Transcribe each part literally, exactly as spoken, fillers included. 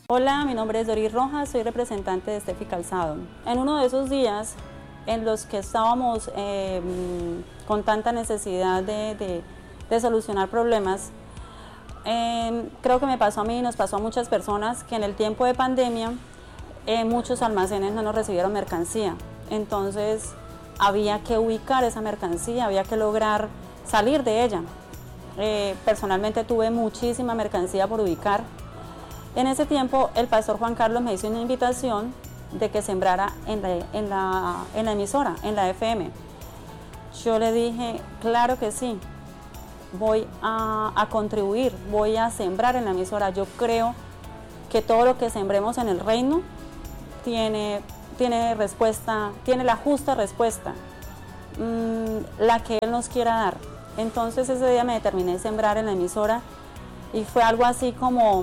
Hola, mi nombre es Doris Rojas, soy representante de Steffi Calzado. En uno de esos días en los que estábamos eh, con tanta necesidad de, de, de solucionar problemas, eh, creo que me pasó a mí y nos pasó a muchas personas que en el tiempo de pandemia eh, muchos almacenes no nos recibieron mercancía. Entonces había que ubicar esa mercancía, había que lograr salir de ella. Eh, personalmente tuve muchísima mercancía por ubicar. En ese tiempo el pastor Juan Carlos me hizo una invitación de que sembrara en la, en la, en la emisora, en la F M. Yo le dije, claro que sí, voy a, a contribuir, voy a sembrar en la emisora. Yo creo que todo lo que sembremos en el reino tiene, tiene respuesta, tiene la justa respuesta, mmm, la que Él nos quiera dar. Entonces ese día me determiné a sembrar en la emisora y fue algo así como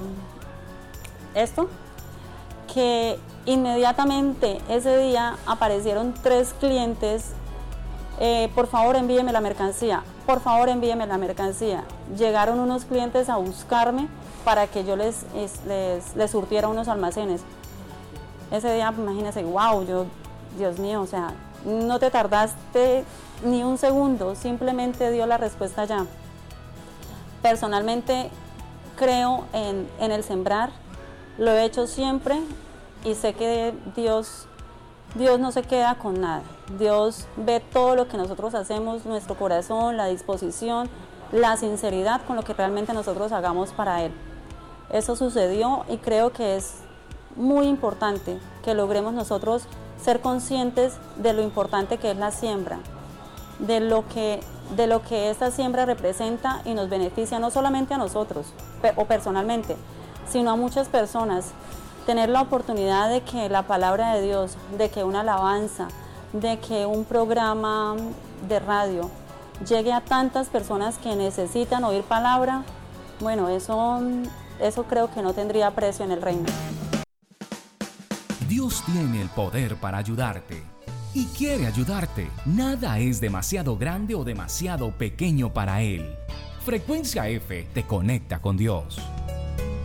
esto, que inmediatamente ese día aparecieron tres clientes, eh, por favor envíeme la mercancía, por favor envíeme la mercancía. Llegaron unos clientes a buscarme para que yo les, les, les surtiera unos almacenes. Ese día, imagínense, wow, yo, Dios mío, o sea, no te tardaste ni un segundo, simplemente dio la respuesta ya. Personalmente creo en, en el sembrar, lo he hecho siempre y sé que Dios, Dios no se queda con nada. Dios ve todo lo que nosotros hacemos, nuestro corazón, la disposición, la sinceridad con lo que realmente nosotros hagamos para Él. Eso sucedió y creo que es muy importante que logremos nosotros ser conscientes de lo importante que es la siembra, de lo que, de lo que esta siembra representa y nos beneficia no solamente a nosotros o personalmente, sino a muchas personas. Tener la oportunidad de que la palabra de Dios, de que una alabanza, de que un programa de radio llegue a tantas personas que necesitan oír palabra, bueno, eso, eso creo que no tendría precio en el reino. Dios tiene el poder para ayudarte y quiere ayudarte. Nada es demasiado grande o demasiado pequeño para Él. Frecuencia F te conecta con Dios.